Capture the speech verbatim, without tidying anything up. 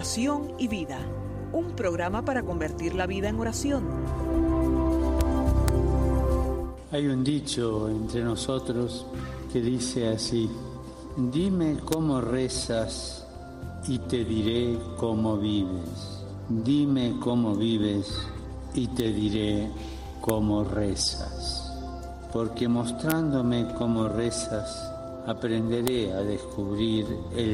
Oración y Vida, un programa para convertir la vida en oración. Hay un dicho entre nosotros que dice así: dime cómo rezas y te diré cómo vives. Dime cómo vives y te diré cómo rezas. Porque mostrándome cómo rezas, aprenderé a descubrir el